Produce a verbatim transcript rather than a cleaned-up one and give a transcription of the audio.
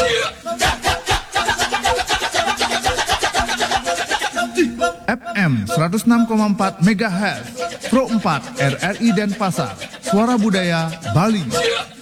F M seratus enam koma empat megahertz, Pro empat R R I Denpasar, Suara Budaya Bali.